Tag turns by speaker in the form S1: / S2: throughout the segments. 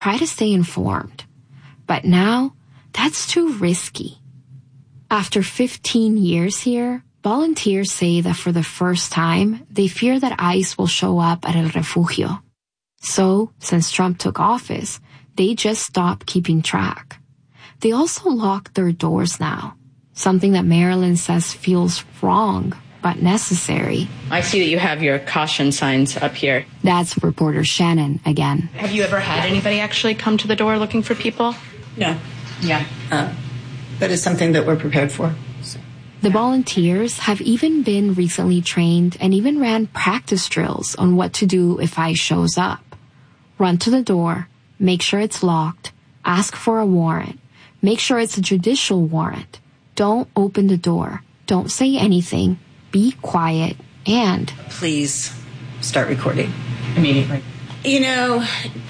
S1: try to stay informed. But now, that's too risky. After 15 years here, volunteers say that for the first time, they fear that ICE will show up at El Refugio. So, since Trump took office, they just stopped keeping track. They also lock their doors now, something that Marilyn says feels wrong but necessary.
S2: I see that you have your caution signs up here.
S1: That's reporter Shannon again.
S2: Have you ever had anybody actually come to the door looking for people?
S3: No. Yeah. But it's something that we're prepared for.
S1: The volunteers have even been recently trained and even ran practice drills on what to do if ICE shows up. Run to the door, make sure it's locked, ask for a warrant, make sure it's a judicial warrant. Don't open the door. Don't say anything. Be quiet and...
S3: Please start recording.
S2: Immediately.
S3: You know,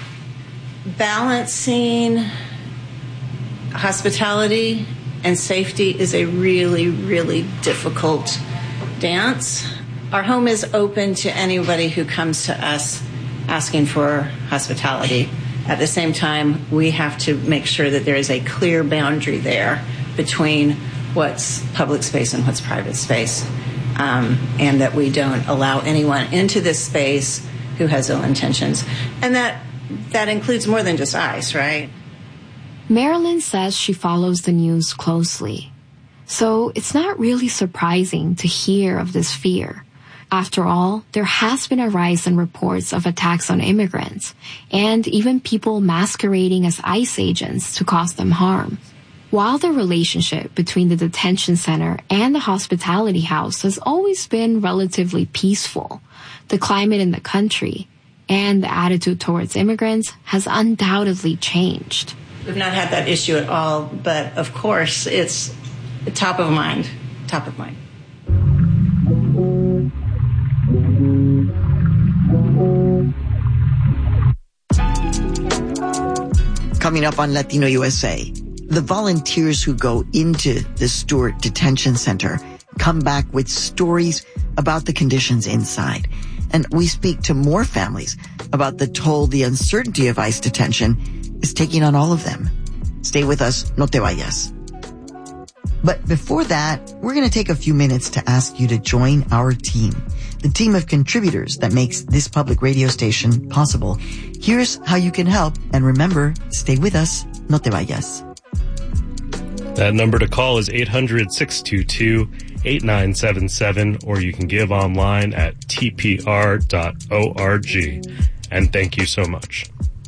S3: balancing hospitality and safety is a really, really difficult dance. Our home is open to anybody who comes to us asking for hospitality. At the same time, we have to make sure that there is a clear boundary there between what's public space and what's private space, and that we don't allow anyone into this space who has ill intentions. And that includes more than just ICE, right?
S1: Marilyn says she follows the news closely. So it's not really surprising to hear of this fear. After all, there has been a rise in reports of attacks on immigrants, and even people masquerading as ICE agents to cause them harm. While the relationship between the detention center and the hospitality house has always been relatively peaceful, the climate in the country and the attitude towards immigrants has undoubtedly changed.
S3: We've not had that issue at all, but of course it's top of mind. Top of mind.
S4: Coming up on Latino USA, the volunteers who go into the Stewart Detention Center come back with stories about the conditions inside. And we speak to more families about the toll the uncertainty of ICE detention is taking on all of them. Stay with us, no te vayas. But before that, we're going to take a few minutes to ask you to join our team, the team of contributors that makes this public radio station possible. Here's how you can help. And remember, stay with us, no te vayas.
S5: That number to call is 800-622-8977, or you can give online at tpr.org. And thank you so much.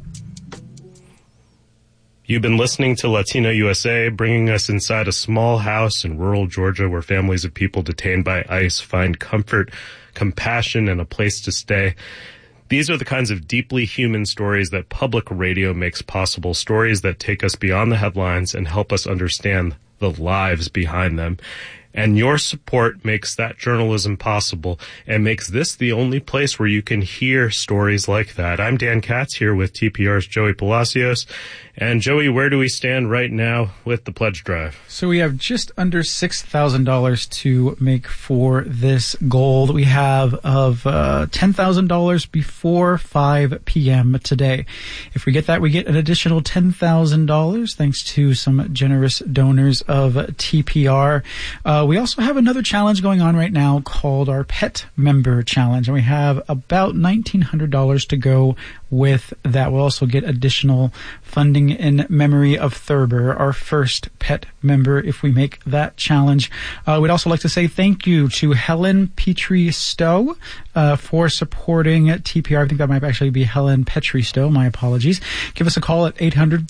S5: You've been listening to Latino USA, bringing us inside a small house in rural Georgia where families of people detained by ICE find comfort, compassion, and a place to stay. These are the kinds of deeply human stories that public radio makes possible, stories that take us beyond the headlines and help us understand the lives behind them. And your support makes that journalism possible and makes this the only place where you can hear stories like that. I'm Dan Katz here with TPR's Joey Palacios. And Joey, where do we stand right now with the pledge drive?
S6: So we have just under $6,000 to make for this goal that we have of $10,000 before 5 p.m. today. If we get that, we get an additional $10,000 thanks to some generous donors of TPR. We also have another challenge going on right now called our Pet Member Challenge, and we have about $1,900 to go with that. We'll also get additional funding in memory of Thurber, our first pet member, if we make that challenge. We'd also like to say thank you to Helen Petrie Stowe for supporting TPR. I think that might actually be Helen Petrie Stowe. My apologies. Give us a call at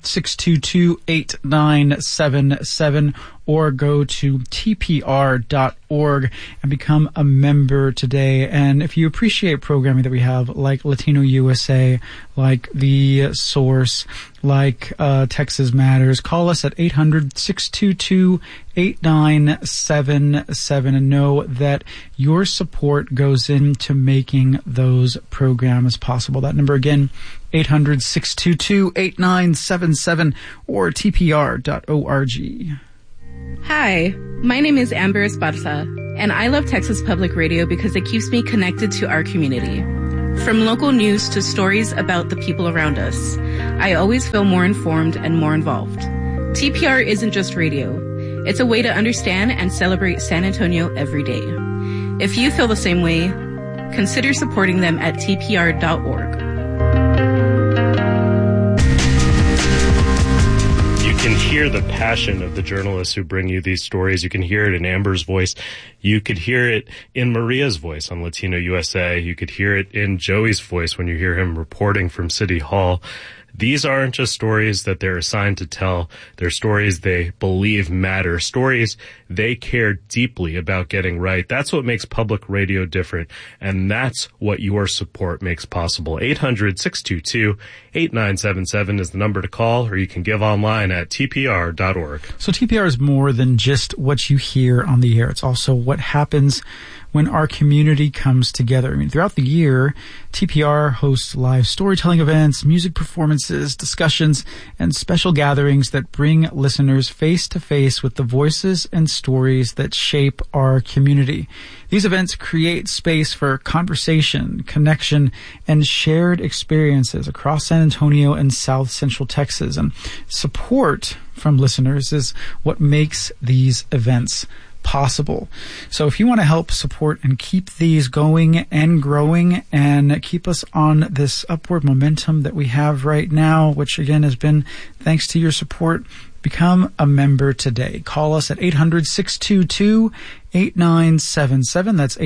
S6: 800-622-8977 or go to tpr.org and become a member today. And if you appreciate programming that we have, like Latino USA, like The Source, like Texas Matters, call us at 800-622-8977 and know that your support goes into making those programs possible. That number again, 800-622-8977 or tpr.org.
S7: Hi, my name is Amber Esparza, and I love Texas Public Radio because it keeps me connected to our community. From local news to stories about the people around us, I always feel more informed and more involved. TPR isn't just radio. It's a way to understand and celebrate San Antonio every day. If you feel the same way, consider supporting them at tpr.org.
S5: You can hear the passion of the journalists who bring you these stories. You can hear it in Amber's voice. You could hear it in Maria's voice on Latino USA. You could hear it in Joey's voice when you hear him reporting from City Hall. These aren't just stories that they're assigned to tell. They're stories they believe matter, stories they care deeply about getting right. That's what makes public radio different, and that's what your support makes possible. 800-622-8977 is the number to call, or you can give online at tpr.org.
S6: So TPR is more than just what you hear on the air. It's also what happens when our community comes together. I mean, throughout the year, TPR hosts live storytelling events, music performances, discussions, and special gatherings that bring listeners face to face with the voices and stories that shape our community. These events create space for conversation, connection, and shared experiences across San Antonio and South Central Texas. And support from listeners is what makes these events possible. So if you want to help support and keep these going and growing and keep us on this upward momentum that we have right now, which again has been thanks to your support, become a member today. Call us at 800-622-8977. That's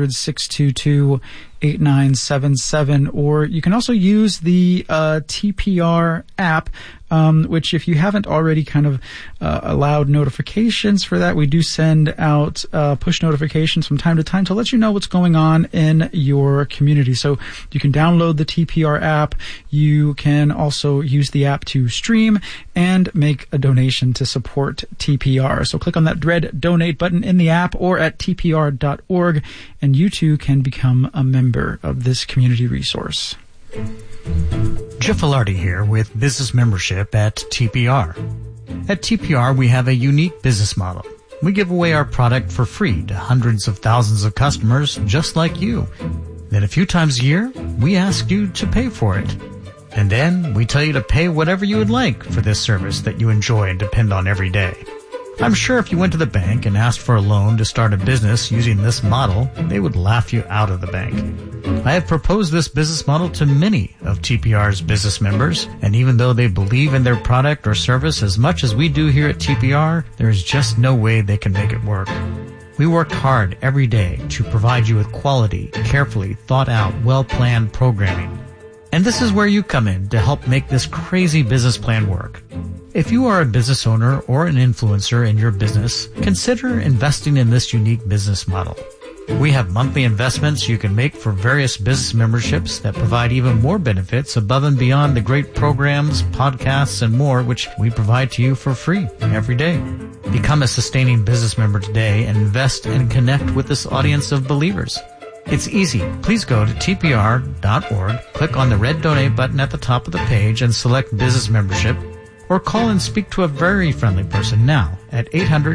S6: 800-622-8977. Or you can also use the TPR app, which if you haven't already kind of allowed notifications for that, we do send out push notifications from time to time to let you know what's going on in your community. So you can download the TPR app. You can also use the app to stream and make a donation to support TPR. So click on that red donate button in the app or at tpr.org, and you too can become a member of this community resource.
S8: Jeff Velarde here with business membership at TPR. At TPR, we have a unique business model. We give away our product for free to hundreds of thousands of customers just like you. Then a few times a year, we ask you to pay for it. And then we tell you to pay whatever you would like for this service that you enjoy and depend on every day. I'm sure if you went to the bank and asked for a loan to start a business using this model, they would laugh you out of the bank. I have proposed this business model to many of TPR's business members, and even though they believe in their product or service as much as we do here at TPR, there is just no way they can make it work. We work hard every day to provide you with quality, carefully thought out, well-planned programming. And this is where you come in to help make this crazy business plan work. If you are a business owner or an influencer in your business, consider investing in this unique business model. We have monthly investments you can make for various business memberships that provide even more benefits above and beyond the great programs, podcasts, and more which we provide to you for free every day. Become a sustaining business member today and invest and connect with this audience of believers. It's easy. Please go to tpr.org, click on the red donate button at the top of the page and select business membership, or call and speak to a very friendly person now at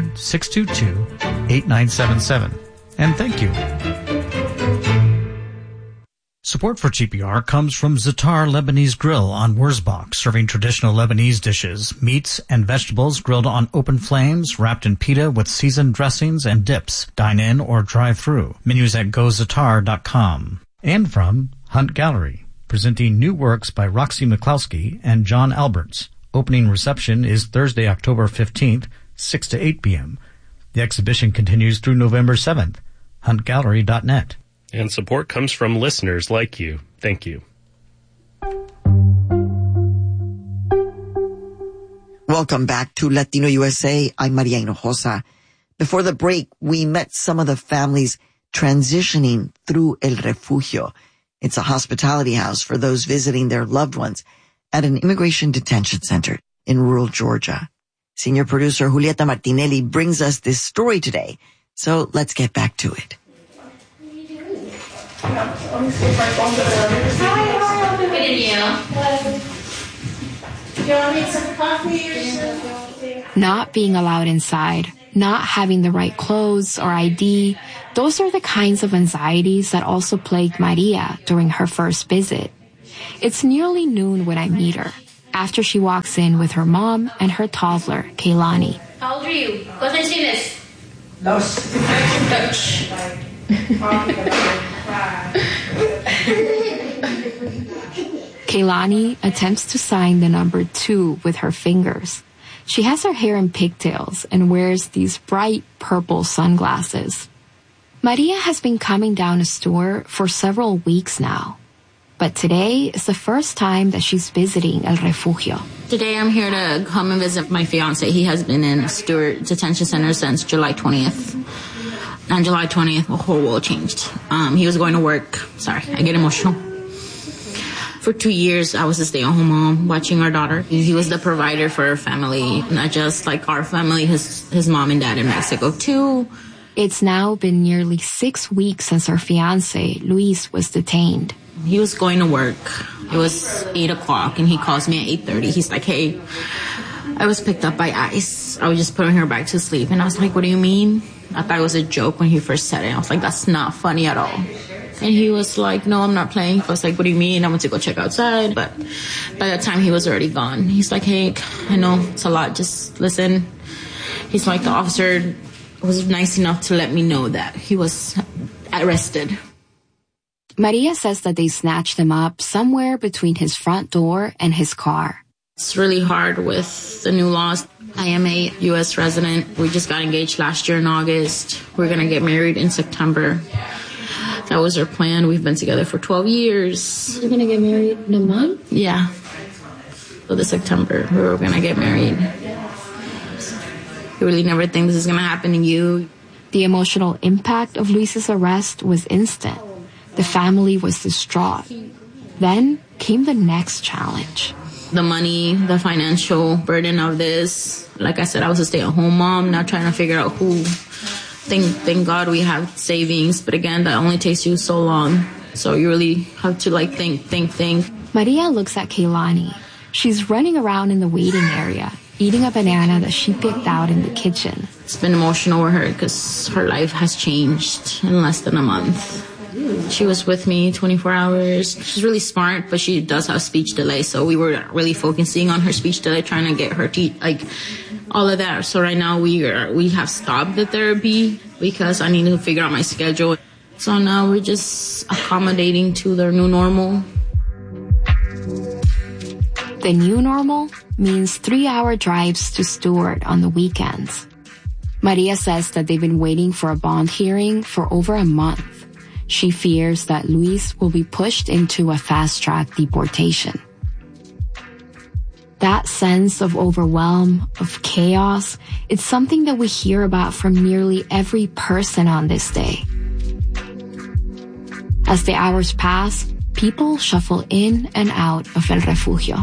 S8: 800-622-8977. And thank you. Support for TPR comes from Zatar Lebanese Grill on Wurzbach, serving traditional Lebanese dishes, meats, and vegetables grilled on open flames, wrapped in pita with seasoned dressings and dips. Dine in or drive through. Menus at gozatar.com. And from Hunt Gallery, presenting new works by Roxy McCloskey and John Alberts. Opening reception is Thursday, October 15th, 6 to 8 p.m. The exhibition continues through November 7th. HuntGallery.net.
S5: And support comes from listeners like you. Thank you.
S4: Welcome back to Latino USA. I'm Maria Hinojosa. Before the break, we met some of the families transitioning through El Refugio. It's a hospitality house for those visiting their loved ones at an immigration detention center in rural Georgia. Senior producer Julieta Martinelli brings us this story today, so let's get back to it.
S1: Not being allowed inside, not having the right clothes or ID, those are the kinds of anxieties that also plagued Maria during her first visit. It's nearly noon when I meet her, after she walks in with her mom and her toddler, Keilani.
S2: How old are you? ¿Cuántos tienes?
S9: Dos.
S1: Keilani attempts to sign the number 2 with her fingers. She has her hair in pigtails and wears these bright purple sunglasses. Maria has been coming down to Stuart for several weeks now. But today is the first time that she's visiting El Refugio.
S10: Today I'm here to come and visit my fiance. He has been in Stuart Detention Center since July 20th. On July 20th, the whole world changed. He was going to work. Sorry, I get emotional. For 2 years, I was a stay-at-home mom watching our daughter. He was the provider for our family, not just like our family, his mom and dad in Mexico too.
S1: It's now been nearly 6 weeks since her fiance, Luis, was detained.
S10: He was going to work. It was 8 o'clock and he calls me at 8:30. He's like, hey, I was picked up by ICE. I was just putting her back to sleep. And I was like, what do you mean? I thought it was a joke when he first said it. I was like, that's not funny at all. And he was like, no, I'm not playing. I was like, what do you mean? I went to go check outside. But by that time, he was already gone. He's like, hey, I know it's a lot. Just listen. He's like, the officer was nice enough to let me know that he was arrested.
S1: Maria says that they snatched him up somewhere between his front door and his car.
S10: It's really hard with the new laws. I am a U.S. resident. We just got engaged last year in August. We're going to get married in September. That was our plan. We've been together for 12 years.
S1: You're going to get married in a month?
S10: Yeah. So this September, we were going to get married. You really never think this is going to happen to you.
S1: The emotional impact of Luis's arrest was instant. The family was distraught. Then came the next challenge.
S10: The money, the financial burden of this. Like I said, I was a stay-at-home mom, not trying to figure out who. Thank God we have savings. But again, that only takes you so long. So you really have to think.
S1: Maria looks at Keilani. She's running around in the waiting area, eating a banana that she picked out in the kitchen.
S10: It's been emotional with her because her life has changed in less than a month. She was with me 24 hours. She's really smart, but she does have speech delay. So we were really focusing on her speech delay, trying to get her all of that. So right now we have stopped the therapy because I need to figure out my schedule. So now we're just accommodating to their new normal.
S1: The new normal means 3-hour drives to Stuart on the weekends. Maria says that they've been waiting for a bond hearing for over a month. She fears that Luis will be pushed into a fast-track deportation. That sense of overwhelm, of chaos, it's something that we hear about from nearly every person on this day. As the hours pass, people shuffle in and out of El Refugio.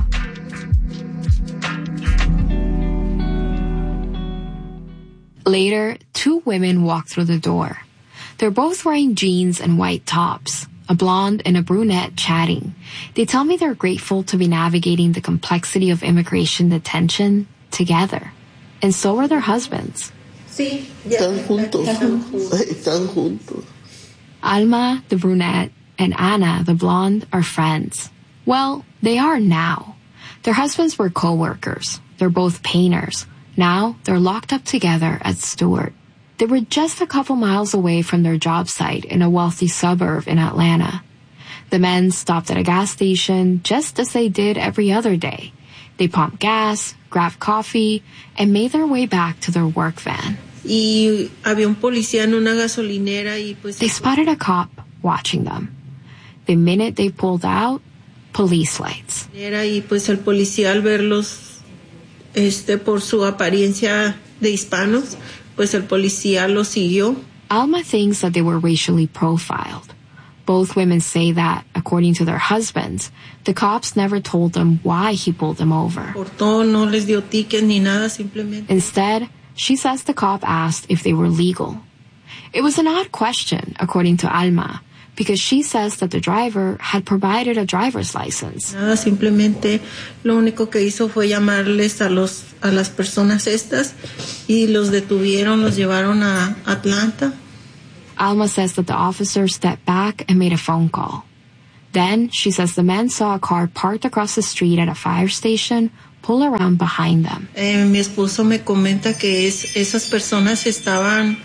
S1: Later, 2 women walk through the door. They're both wearing jeans and white tops, a blonde and a brunette chatting. They tell me they're grateful to be navigating the complexity of immigration detention together. And so are their husbands.
S9: Sí, están juntos.
S1: Alma, the brunette, and Ana, the blonde, are friends. Well, they are now. Their husbands were co-workers. They're both painters. Now they're locked up together at Stuart. They were just a couple miles away from their job site in a wealthy suburb in Atlanta. The men stopped at a gas station just as they did every other day. They pumped gas, grabbed coffee, and made their way back to their work van.
S9: Y había un policía en una gasolinera y pues
S1: They spotted a cop watching them. The minute they pulled out, police lights.
S9: y pues el policía al verlos por su apariencia de hispanos, pues el policía los siguió.
S1: Alma thinks that they were racially profiled. Both women say that, according to their husbands, the cops never told them why he pulled them over.
S9: Portó, no les dio tickets ni nada, simplemente.
S1: Instead, she says the cop asked if they were legal. It was an odd question, according to Alma, because she says that the driver had provided a driver's license.
S9: Nada, simplemente lo único que hizo fue llamarles a las personas estas y los detuvieron, los llevaron a Atlanta.
S1: Alma says that the officer stepped back and made a phone call. Then she says the men saw a car parked across the street at a fire station pull around behind them.
S9: Mi esposo me comenta que esas personas estaban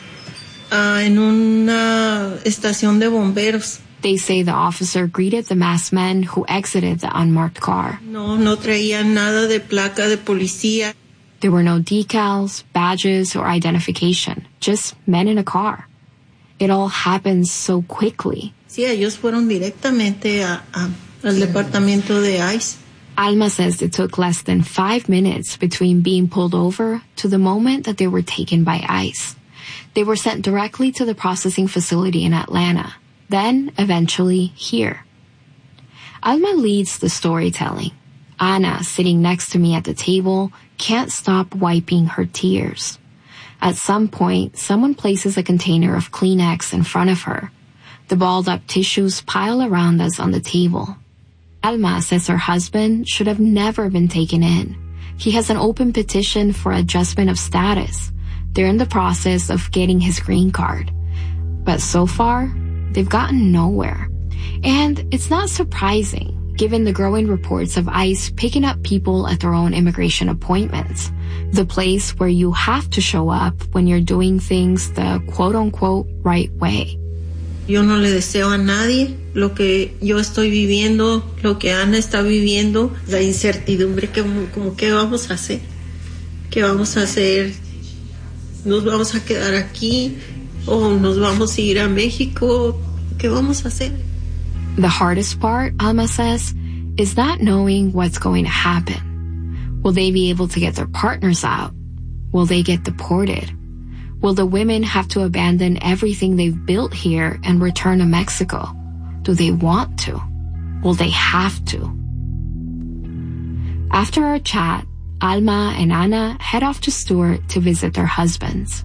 S9: en una estación de bomberos.
S1: They say the officer greeted the masked men who exited the unmarked car.
S9: No traían nada de placa de policía.
S1: There were no decals, badges, or identification, just men in a car. It all happened so quickly.
S9: Sí, ellos fueron directamente al departamento de ICE.
S1: Alma says it took less than 5 minutes between being pulled over to the moment that they were taken by ICE. They were sent directly to the processing facility in Atlanta, then eventually here. Alma leads the storytelling. Ana, sitting next to me at the table, can't stop wiping her tears. At some point, someone places a container of Kleenex in front of her. The balled-up tissues pile around us on the table. Alma says her husband should have never been taken in. He has an open petition for adjustment of status. They're in the process of getting his green card. But so far, they've gotten nowhere. And it's not surprising, given the growing reports of ICE picking up people at their own immigration appointments, the place where you have to show up when you're doing things the quote-unquote right way.
S9: Yo no le deseo a nadie lo que yo estoy viviendo, lo que Ana está viviendo, la incertidumbre, como qué vamos a hacer, qué vamos a hacer, nos vamos a quedar aquí o nos vamos a ir a México, qué vamos a hacer.
S1: The hardest part, Alma says, is not knowing what's going to happen. Will they be able to get their partners out? Will they get deported? Will the women have to abandon everything they've built here and return to Mexico? Do they want to? Will they have to? After our chat, Alma and Ana head off to Stuart to visit their husbands.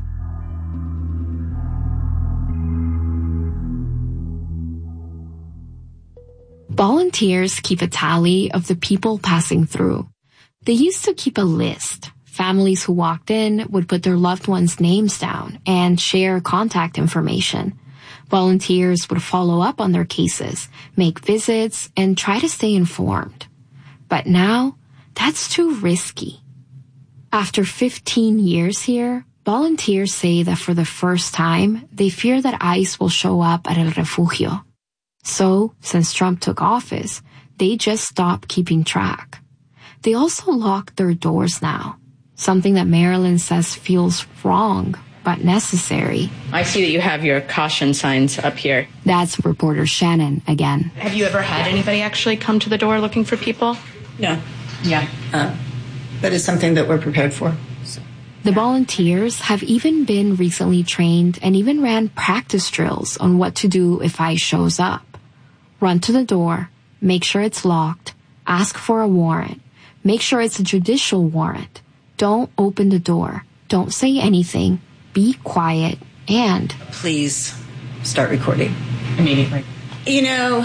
S1: Volunteers keep a tally of the people passing through. They used to keep a list. Families who walked in would put their loved ones' names down and share contact information. Volunteers would follow up on their cases, make visits, and try to stay informed. But now, that's too risky. After 15 years here, volunteers say that for the first time, they fear that ICE will show up at El Refugio. So, since Trump took office, they just stopped keeping track. They also lock their doors now. Something that Marilyn says feels wrong, but necessary.
S11: I see that you have your caution signs up here.
S1: That's reporter Shannon again.
S11: Have you ever had anybody actually come to the door looking for people?
S3: No.
S11: Yeah.
S3: But it's something that we're prepared for. So.
S1: The volunteers have even been recently trained and even ran practice drills on what to do if ICE shows up. Run to the door, make sure it's locked, ask for a warrant, make sure it's a judicial warrant. Don't open the door. Don't say anything. Be quiet. And
S3: please start recording.
S11: Immediately.
S3: You know,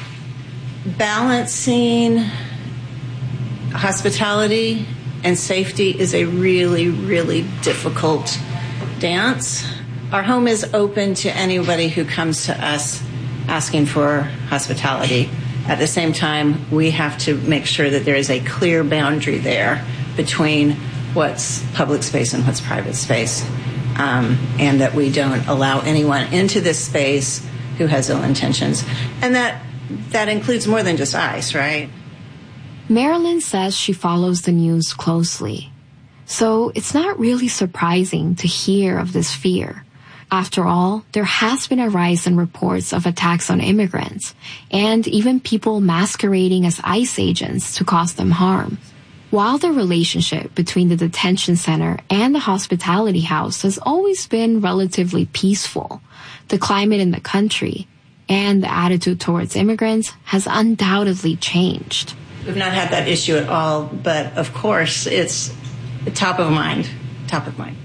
S3: balancing hospitality and safety is a really, really difficult dance. Our home is open to anybody who comes to us asking for hospitality. At the same time, we have to make sure that there is a clear boundary there between what's public space and what's private space, and that we don't allow anyone into this space who has ill intentions. And that includes more than just ICE, right?
S1: Marilyn says she follows the news closely. So it's not really surprising to hear of this fear. After all, there has been a rise in reports of attacks on immigrants, and even people masquerading as ICE agents to cause them harm. While the relationship between the detention center and the hospitality house has always been relatively peaceful, the climate in the country and the attitude towards immigrants has undoubtedly changed.
S3: We've not had that issue at all, but of course it's top of mind. Top of mind.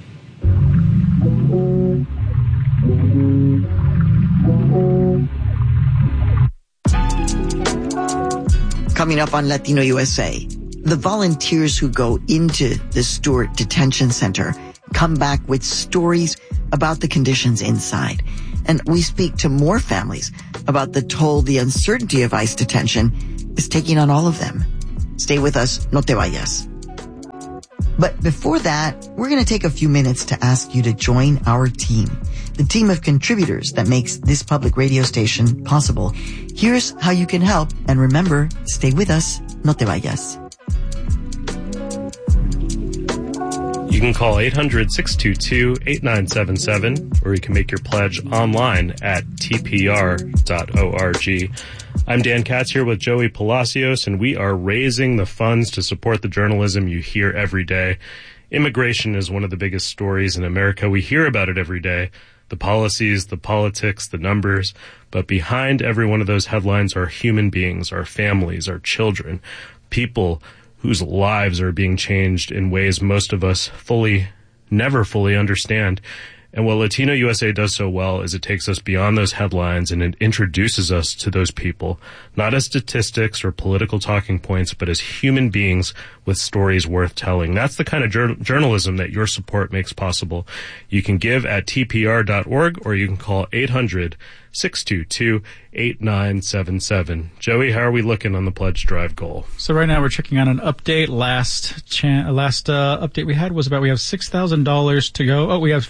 S4: Coming up on Latino USA, the volunteers who go into the Stewart Detention Center come back with stories about the conditions inside. And we speak to more families about the toll the uncertainty of ICE detention is taking on all of them. Stay with us, no te vayas. But before that, we're going to take a few minutes to ask you to join our team, the team of contributors that makes this public radio station possible. Here's how you can help. And remember, stay with us, no te vayas.
S5: You can call 800-622-8977, or you can make your pledge online at tpr.org. I'm Dan Katz here with Joey Palacios, and we are raising the funds to support the journalism you hear every day. Immigration is one of the biggest stories in America. We hear about it every day. The policies, the politics, the numbers. But behind every one of those headlines are human beings, our families, our children, people whose lives are being changed in ways most of us never fully understand. And what Latino USA does so well is it takes us beyond those headlines and it introduces us to those people, not as statistics or political talking points, but as human beings with stories worth telling. That's the kind of journalism that your support makes possible. You can give at tpr.org, or you can call 800-622-8977. Joey, how are we looking on the pledge drive goal?
S6: So right now we're checking on an update. Last update we had was we have $6,000 to go. Oh, we have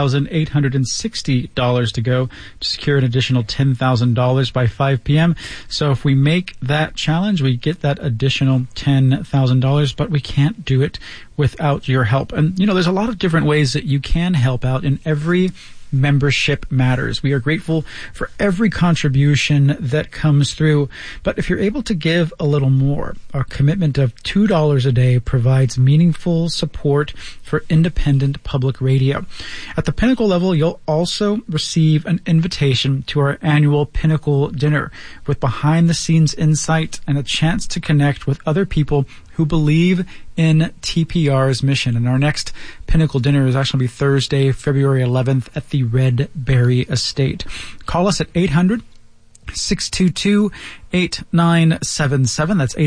S6: $5,860 to go to secure an additional $10,000 by 5 p.m. So if we make that challenge, we get that additional $10,000, but we can't do it without your help. And, there's a lot of different ways that you can help out, in every membership matters. We are grateful for every contribution that comes through. But if you're able to give a little more, our commitment of $2 a day provides meaningful support for independent public radio. At the Pinnacle level, you'll also receive an invitation to our annual Pinnacle dinner with behind-the-scenes insight and a chance to connect with other people who believe in TPR's mission. And our next Pinnacle dinner is actually going to be Thursday, February 11th at the Red Berry Estate. Call us at 800-622-8977. That's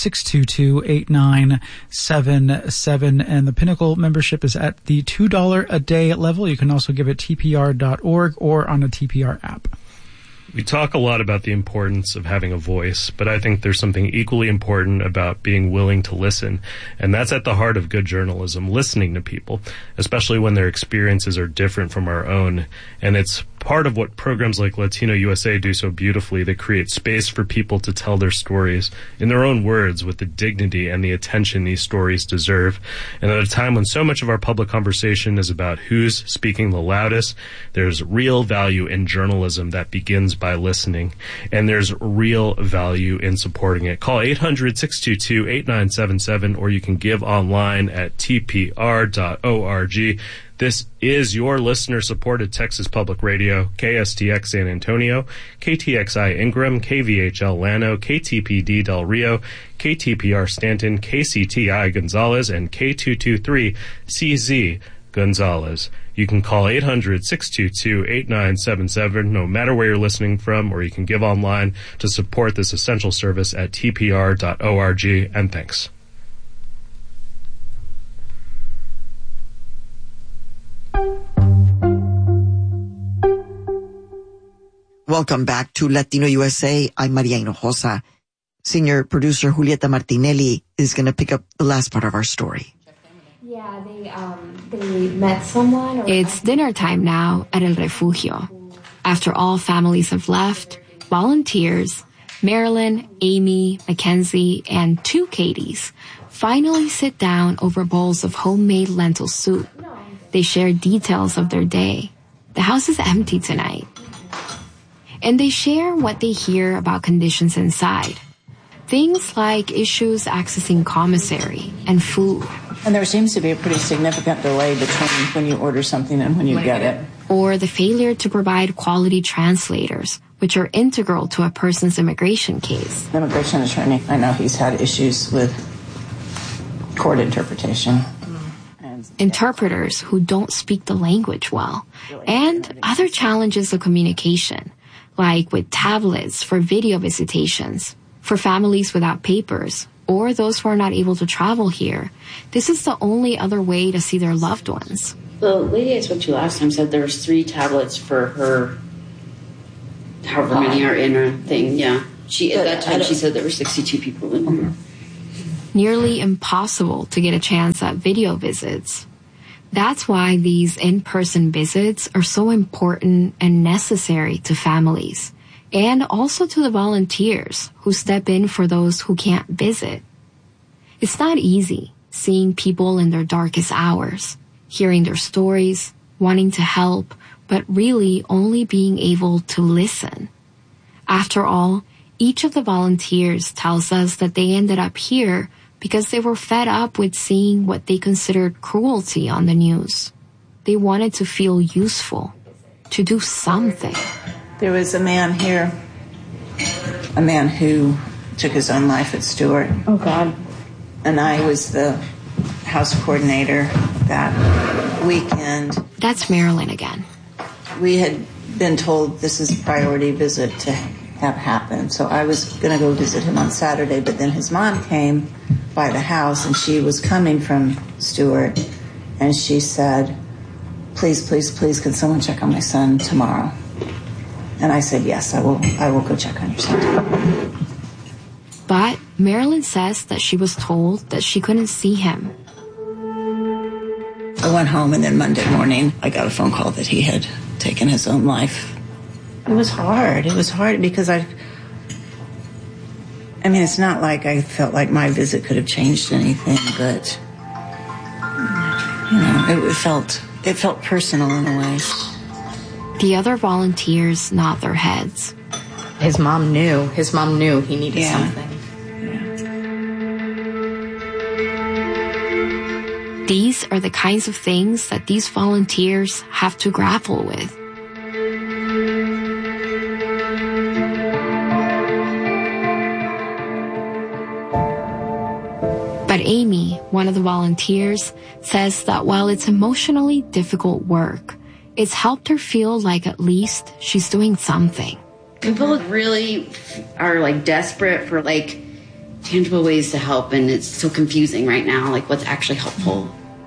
S6: 800-622-8977. And the Pinnacle membership is at the $2 a day level. You can also give at tpr.org or on a TPR app.
S5: We talk a lot about the importance of having a voice, but I think there's something equally important about being willing to listen. And that's at the heart of good journalism, listening to people, especially when their experiences are different from our own. And it's part of what programs like Latino USA do so beautifully. They create space for people to tell their stories in their own words with the dignity and the attention these stories deserve. And at a time when so much of our public conversation is about who's speaking the loudest, there's real value in journalism that begins by listening. And there's real value in supporting it. Call 800-622-8977, or you can give online at tpr.org. This is your listener-supported Texas Public Radio, KSTX San Antonio, KTXI Ingram, KVHL Llano, KTPD Del Rio, KTPR Stanton, KCTI Gonzales, and K223CZ Gonzales. You can call 800-622-8977 no matter where you're listening from, or you can give online to support this essential service at tpr.org, and thanks.
S4: Welcome back to Latino USA. I'm Maria Hinojosa. Senior producer Julieta Martinelli is going to pick up the last part of our story.
S1: Yeah, they met someone. It's dinner time now at El Refugio. After all families have left, volunteers, Marilyn, Amy, Mackenzie, and 2 Katies finally sit down over bowls of homemade lentil soup. They share details of their day. The house is empty tonight. And they share what they hear about conditions inside. Things like issues accessing commissary and food.
S3: And there seems to be a pretty significant delay between when you order something and when you get it.
S1: Or the failure to provide quality translators, which are integral to a person's immigration case.
S3: The immigration attorney, I know he's had issues with court interpretation.
S1: Interpreters who don't speak the language well, and other challenges of communication, like with tablets for video visitations. For families without papers, or those who are not able to travel here, this is the only other way to see their loved ones.
S12: The lady I spoke to last time said there was 3 tablets for her, however many are in her thing, yeah. At that time, she said there were 62 people in her.
S1: Nearly impossible to get a chance at video visits. That's why these in-person visits are so important and necessary to families, and also to the volunteers who step in for those who can't visit. It's not easy seeing people in their darkest hours, hearing their stories, wanting to help, but really only being able to listen. After all, each of the volunteers tells us that they ended up here because they were fed up with seeing what they considered cruelty on the news. They wanted to feel useful, to do something.
S3: There was a man here, a man who took his own life at Stewart.
S12: Oh, God.
S3: And I was the house coordinator that weekend.
S1: That's Marilyn again.
S3: We had been told this is a priority visit to have happen. So I was going to go visit him on Saturday, but then his mom came by the house, and she was coming from Stewart, and she said, please, please, please, can someone check on my son tomorrow? And I said, yes, I will go check on your son tomorrow.
S1: But Marilyn says that she was told that she couldn't see him.
S3: I went home, and then Monday morning, I got a phone call that he had taken his own life. It was hard. It was hard because I mean, it's not like I felt like my visit could have changed anything, but, you know, it felt personal in a way.
S1: The other volunteers nod their heads.
S10: His mom knew he needed something.
S1: These are the kinds of things that these volunteers have to grapple with. But Amy, one of the volunteers, says that while it's emotionally difficult work, it's helped her feel like at least she's doing something.
S12: People really are like desperate for like tangible ways to help, and it's so confusing right now, like what's actually helpful.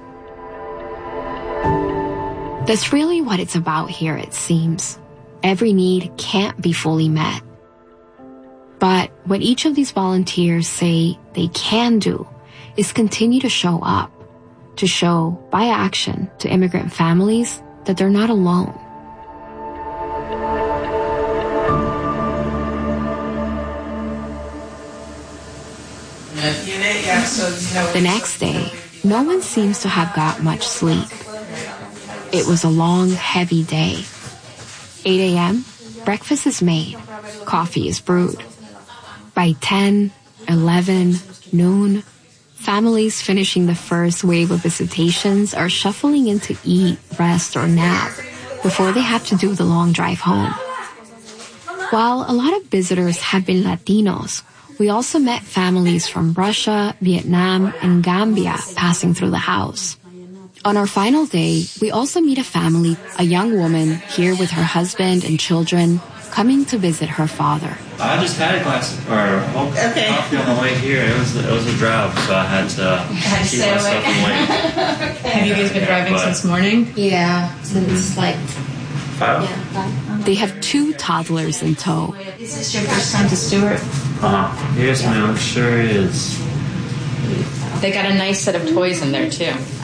S1: That's really what it's about here, it seems. Every need can't be fully met. But what each of these volunteers say they can do is continue to show up, to show by action to immigrant families that they're not alone. The next day, no one seems to have got much sleep. It was a long, heavy day. 8 a.m., breakfast is made, coffee is brewed. By 10, 11, noon, families finishing the first wave of visitations are shuffling in to eat, rest, or nap before they have to do the long drive home. While a lot of visitors have been Latinos, we also met families from Russia, Vietnam, and Gambia passing through the house. On our final day, we also meet a family, a young woman here with her husband and children, coming to visit her father.
S13: I just had a glass of coffee on the way here. It was a drive, so I had to keep myself awake.
S11: Have you guys been driving since morning?
S2: Yeah, since like
S13: 5.
S2: Yeah, 5.
S1: They have 2 toddlers in tow.
S3: Is this your first time to Stewart?
S13: Yes, ma'am, sure is.
S11: They got a nice set of toys in there, too.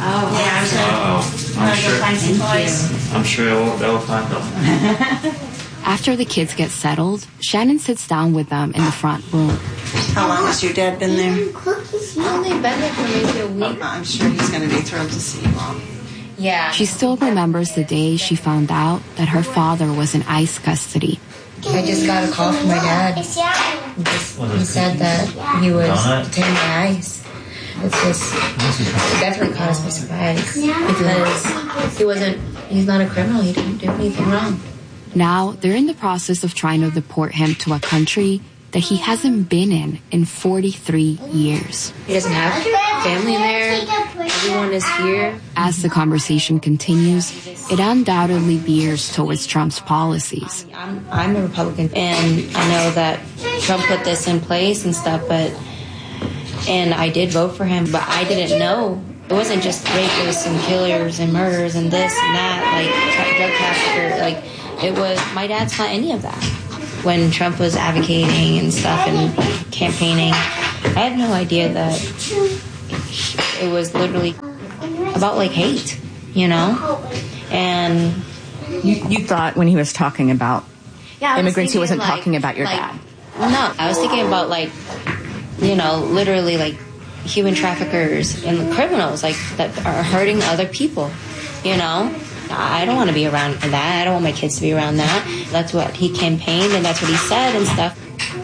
S13: I'm sure.
S3: Find some toys.
S13: I'm sure they'll find them.
S1: After the kids get settled, Shannon sits down with them in the front room.
S3: How long has your dad been there?
S2: He's only been there for maybe a week.
S3: I'm sure he's going to be thrilled to see you all.
S2: Yeah.
S1: She still remembers the day she found out that her father was in ICE custody.
S2: I just got a call from my dad. He said that he was detained by ICE. It's just, it definitely caught us by surprise. Because he's not a criminal. He didn't do anything wrong.
S1: Now, they're in the process of trying to deport him to a country that he hasn't been in 43 years.
S2: He doesn't have family in there. everyone is here.
S1: As the conversation continues, it undoubtedly veers towards Trump's policies.
S2: I'm a Republican, and I know that Trump put this in place and stuff, and I did vote for him, but I didn't know. It wasn't just rapists and killers and murders and this and that, like drug traffickers. Like, it was, my dad's not any of that. When Trump was advocating and stuff and campaigning, I had no idea that it was literally about like hate, you know? And
S14: you thought when he was talking about immigrants, he wasn't like, talking about your dad.
S2: No, I was thinking about like, you know, literally like human traffickers and criminals like that are hurting other people, you know? I don't want to be around that. I don't want my kids to be around that. That's what he campaigned and that's what he said and stuff.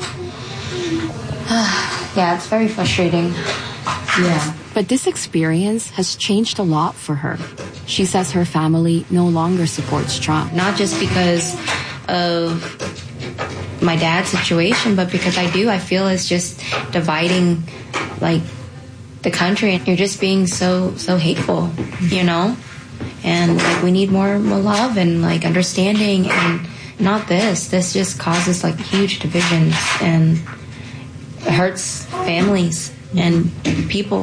S2: Yeah, it's very frustrating. Yeah.
S1: But this experience has changed a lot for her. She says her family no longer supports Trump.
S2: Not just because of my dad's situation, but because I feel it's just dividing, like, the country. And you're just being so hateful, you know? And, like, we need more love and, like, understanding and not this. This just causes, like, huge divisions and it hurts families and people.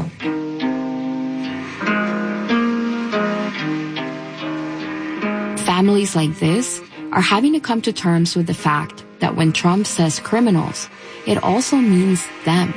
S1: Families like this are having to come to terms with the fact that when Trump says criminals, it also means them.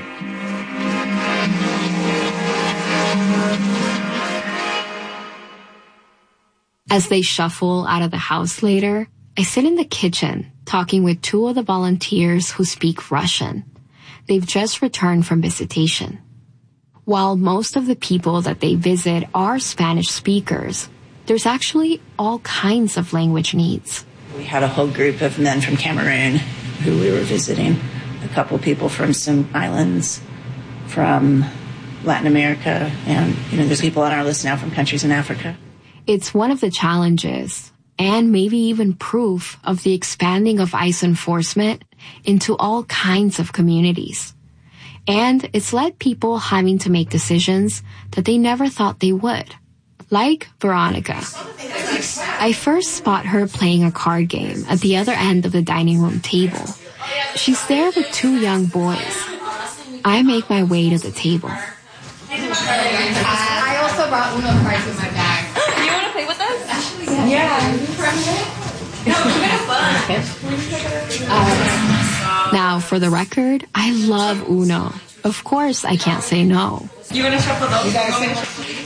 S1: As they shuffle out of the house later, I sit in the kitchen talking with two of the volunteers who speak Russian. They've just returned from visitation. While most of the people that they visit are Spanish speakers, there's actually all kinds of language needs.
S3: We had a whole group of men from Cameroon who we were visiting, a couple people from some islands from Latin America, and there's people on our list now from countries in Africa.
S1: It's one of the challenges, and maybe even proof of the expanding of ICE enforcement into all kinds of communities. And it's led people having to make decisions that they never thought they would. Like Veronica. I first spot her playing a card game at the other end of the dining room table. She's there with two young boys. I make my way to the table.
S11: I also brought Uno cards in my bag.
S15: You want to play with us?
S11: Actually, yeah.
S1: Now, for the record, I love Uno. Of course, I can't say no.
S15: You want to shuffle those? You guys finish?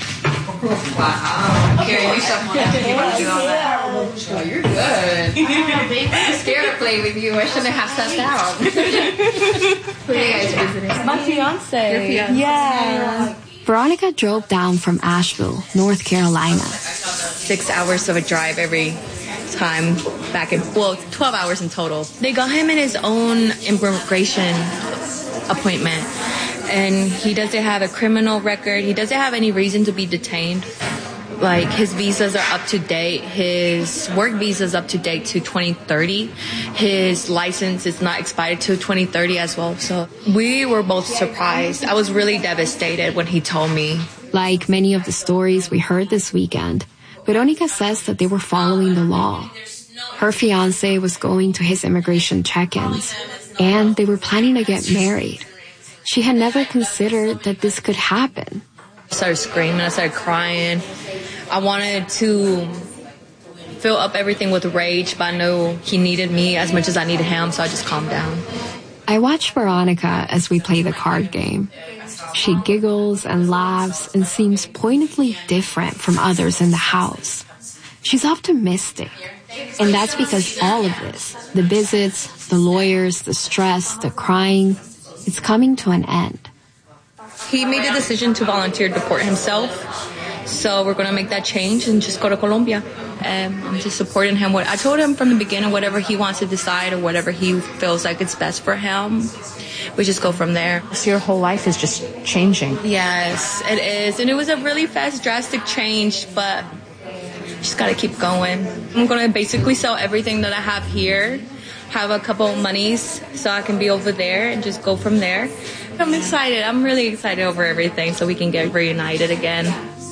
S15: Wow. Here, you shuffle them. You want to do all that?
S11: Oh, you're good. I'm scared to play with you. I shouldn't have sat down. Who are you guys visiting?
S15: My fiance.
S11: Your fiance?
S15: Yeah.
S1: Veronica drove down from Asheville, North Carolina.
S16: 6 hours of a drive every time back and 12 hours in total. They got him in his own immigration appointment, and he doesn't have a criminal record. He doesn't have any reason to be detained. Like, his visas are up to date. His work visa is up to date to 2030. His license is not expired to 2030 as well. So we were both surprised. I was really devastated when he told me.
S1: Like many of the stories we heard this weekend, Veronica says that they were following the law. Her fiance was going to his immigration check-ins, and they were planning to get married. She had never considered that this could happen.
S16: I started screaming. I started crying. I wanted to fill up everything with rage, but I know he needed me as much as I needed him, so I just calmed down.
S1: I watch Veronica as we play the card game. She giggles and laughs and seems pointedly different from others in the house. She's optimistic. And that's because all of this, the visits, the lawyers, the stress, the crying, it's coming to an end.
S16: He made the decision to volunteer to deport himself. So we're going to make that change and just go to Colombia. I'm just supporting him. I told him from the beginning, whatever he wants to decide or whatever he feels like it's best for him, we just go from there.
S14: So your whole life is just changing.
S16: Yes, it is. And it was a really fast, drastic change, but just got to keep going. I'm going to basically sell everything that I have here have a couple monies so I can be over there and just go from there. I'm excited. I'm really excited over everything so we can get reunited again.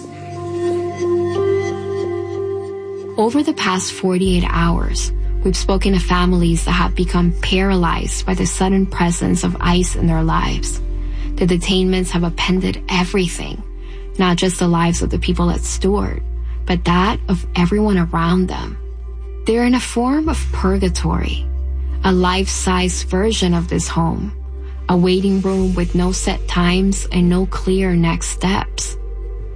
S1: Over the past 48 hours, we've spoken to families that have become paralyzed by the sudden presence of ICE in their lives. The detainments have upended everything, not just the lives of the people at Stewart, but that of everyone around them. They're in a form of purgatory, a life-size version of this home, a waiting room with no set times and no clear next steps.